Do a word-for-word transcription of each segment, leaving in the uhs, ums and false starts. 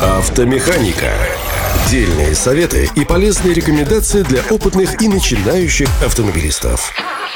Автомеханика. Дельные советы и полезные рекомендации для опытных и начинающих автомобилистов.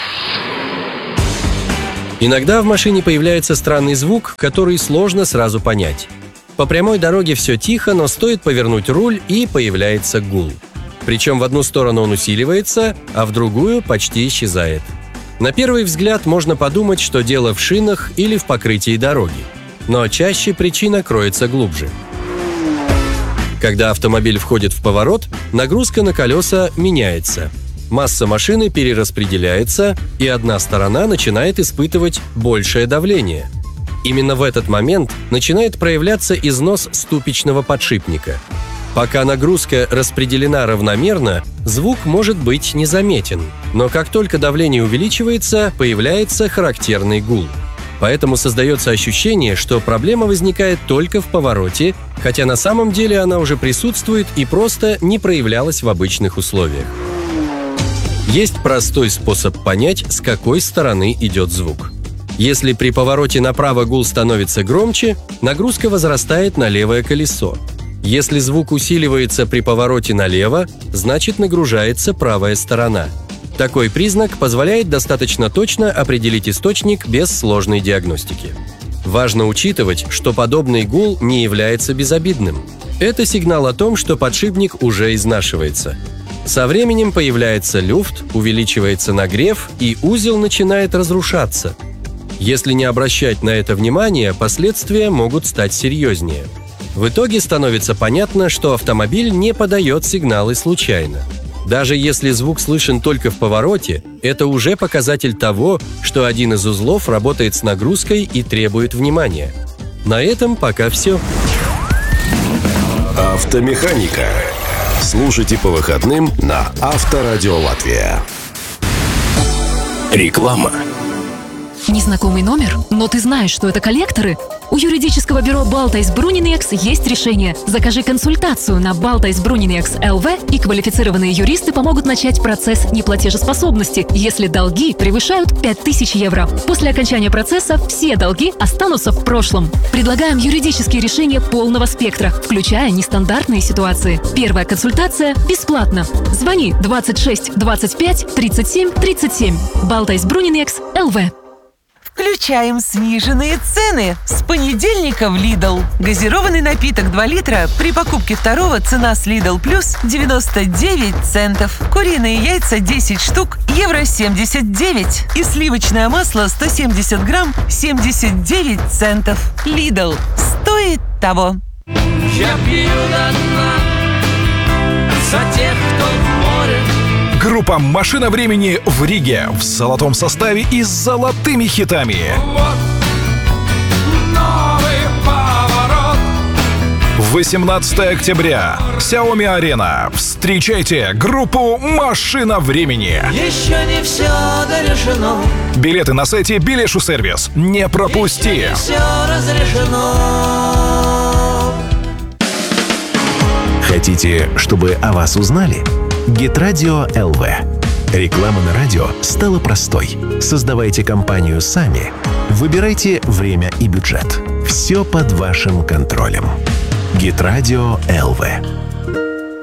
Иногда в машине появляется странный звук, который сложно сразу понять. По прямой дороге все тихо, но стоит повернуть руль, и появляется гул. Причем в одну сторону он усиливается, а в другую почти исчезает. На первый взгляд можно подумать, что дело в шинах или в покрытии дороги. Но чаще причина кроется глубже. Когда автомобиль входит в поворот, нагрузка на колеса меняется. Масса машины перераспределяется, и одна сторона начинает испытывать большее давление. Именно в этот момент начинает проявляться износ ступичного подшипника. Пока нагрузка распределена равномерно, звук может быть незаметен, но как только давление увеличивается, появляется характерный гул. Поэтому создается ощущение, что проблема возникает только в повороте, хотя на самом деле она уже присутствует и просто не проявлялась в обычных условиях. Есть простой способ понять, с какой стороны идет звук. Если при повороте направо гул становится громче, нагрузка возрастает на левое колесо. Если звук усиливается при повороте налево, значит нагружается правая сторона. Такой признак позволяет достаточно точно определить источник без сложной диагностики. Важно учитывать, что подобный гул не является безобидным. Это сигнал о том, что подшипник уже изнашивается. Со временем появляется люфт, увеличивается нагрев, и узел начинает разрушаться. Если не обращать на это внимания, последствия могут стать серьезнее. В итоге становится понятно, что автомобиль не подает сигналы случайно. Даже если звук слышен только в повороте, это уже показатель того, что один из узлов работает с нагрузкой и требует внимания. На этом пока все. Автомеханика. Слушайте по выходным на Авторадио Латвия. Реклама. Незнакомый номер? Но ты знаешь, что это коллекторы? У юридического бюро Baltais Bruniniex есть решение. Закажи консультацию на Baltais Bruniniex эл ви, и квалифицированные юристы помогут начать процесс неплатежеспособности, если долги превышают пять тысяч евро. После окончания процесса все долги останутся в прошлом. Предлагаем юридические решения полного спектра, включая нестандартные ситуации. Первая консультация бесплатна. Звони двадцать шесть двадцать пять тридцать семь тридцать семь. Baltais Bruniniex эл ви. Включаем сниженные цены. С понедельника в Lidl. Газированный напиток два литра. При покупке второго цена с Lidl Plus девяносто девять центов. Куриные яйца десять штук, евро семьдесят девять. И сливочное масло сто семьдесят грамм, семьдесят девять центов. Lidl. Стоит того. Я пью до дна за тех, кто в море. Группа «Машина времени» в Риге в золотом составе и с золотыми хитами. Вот новый поворот. восемнадцатого октября. Xiaomi Arena. Встречайте группу «Машина времени». Еще не все дорешено. Билеты на сайте Билешу Сервис. Не пропусти. Еще не все разрешено. Хотите, чтобы о вас узнали? Гитрадио эл ви. Реклама на радио стала простой. Создавайте компанию сами. Выбирайте время и бюджет. Все под вашим контролем. Гитрадио эл ви.